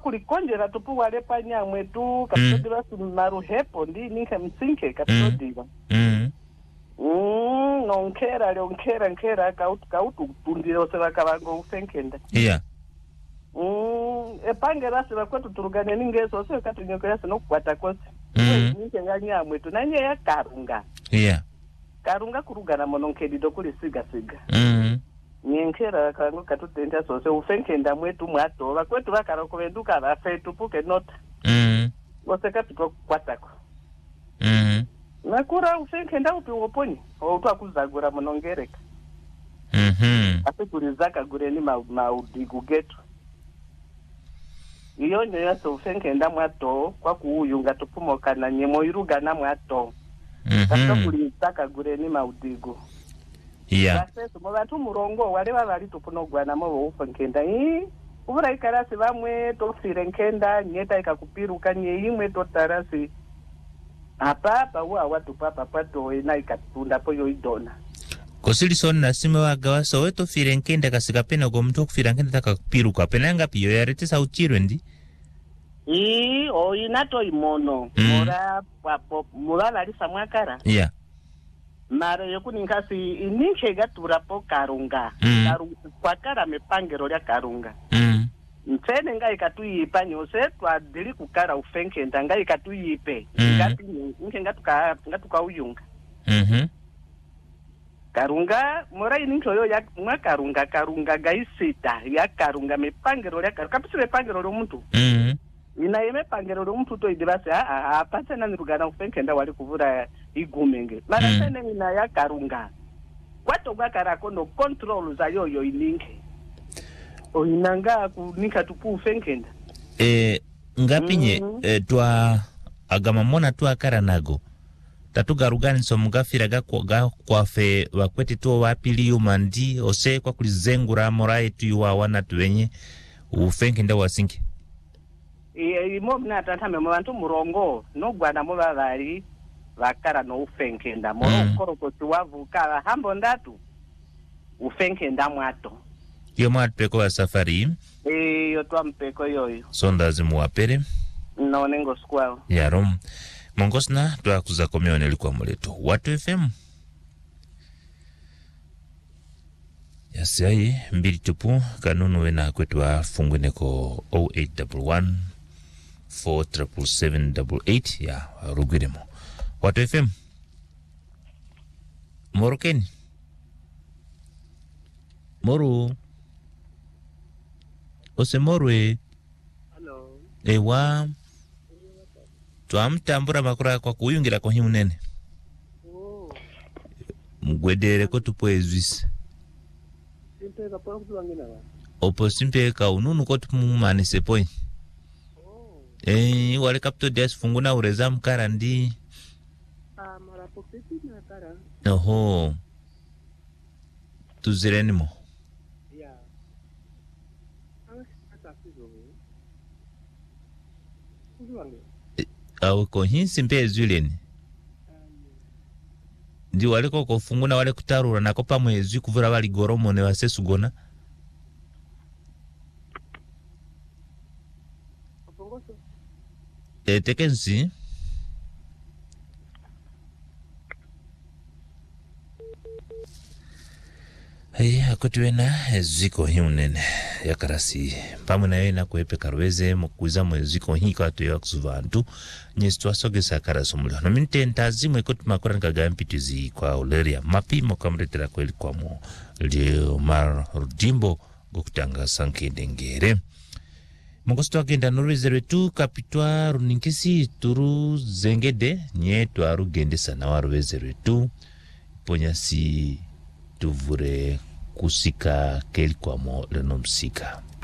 kulikonjera tupu wale panyamwe tu kapitodira maruhepo ndi ninke msinke kapitodira nonkera nkera kautu kutundira osera kabango ufenkenda epange rasi bakwetu turugane ningeso so katunyoko yase nokukwata kose ninke nganyamwe tu nanye ya karunga kurugana mononkedi dokuli siga nyenkera kango katutenda sose ufenkenda mwetu mwato bakwetu bakaroko benduka bafetu puke nota ose kapito kwatako nakura ufenkenda upi woponi outwa kuzagura monongereka asikurizaka gureni maudigu getu iyo nyo yase ufenkenda mwato kwa kuuyunga tupumoka na nyemo irugana mwato asikurizaka gureni maudigu basesu mubatu murongo wale babali tupunogwana mo ufenkenda ubura ikarasi bamwe tofire nkenda nyeta ikakupiruka nye imwe totarasi apa watu papa pato ina ikatunda po yoidona Kosilison na sime wagawa soweto fire nkenda kasika pena go mtu kufira nkenda takapiruka pena ngapi yo yaretesa uchirwe ndi inato imono mora papo murala lisa mwakara mare yokunikasi ininche gatura po karunga kwakara mepangero lya karunga mfene ngai katuyipa nyose twadili kukara ufenkenda ngai katuyipe ngatuka uyunga karunga mora inincho ya karunga gaisita ya karunga mepangero lya karunga kapisi mepangero lo muntu ina yeme pangero lo muntu to idirase apase na nirugana ufenkenda wali kuvura igumenge mara sene ina ya karunga kwato gwakara kono control za yoyo ininge oinanga kunika tupu ufenkenda ngapinye twa agamamona tu akara nago tatugarugani so mugafira kwafe wakwete tu wapili umandi ose kwa kulizengura morai tu yuwawana tuwenye ufenkenda wasinki mobna tatame mwantu murongo no gwana mubabali bakara no ufenkenda moro koroko tuwavuka hambo ndatu ufenkenda mwato yo mwatpeko wa safari yo twampeko yoyo sondazi muwapere naonengo skwao yarom mongosna twakuza komeone likuwa muleto Watu FM yasiai mbili tupu kanunu wena kwetu wa fungweneko 0811 47778 ya rugiremo Watu FM Morokeni Moru Ose morwe hello ewa twamtambura makura kwa kuyungira kwa himunene mgwedere ko tupoezwisa simpeka kwa kutwangina opo simpeka ununu ko tumumanise poi wale kapto des funguna ureza mkara ndi mara popeti na kara oho tuzirenimo awe ko hinsi mbezuleni ndi wale ko kufunguna wale kutarura nako pamwezi kuvura bali goromo ne wasesugona tekensi akotwena ziko hiunene yakarasi pamwe nayo nakuepe karweze mukuza mweziko hiko atuyewa kusuvantu nyesi twasogesa karasi mulio no minitenta zimwe koti makura nkaga mpitizi kwa uleria mapimo kamretera kweli kwa mu lio mar rudimbo gokutanga sankende ngere Mungosto agenda norwezere tu kapitwa runinkisi turu zengede nye tuaru gende sana warwezere tu ponyasi tuvure kusika keli kwa mo lenomsika.